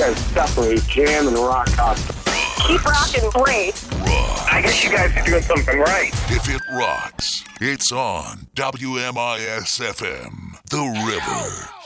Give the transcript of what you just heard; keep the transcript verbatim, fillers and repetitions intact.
guys separate jam and rock constantly. Keep rocking great. Rock. I guess you guys are doing something right. If it rocks, it's on W M I S F M, The River.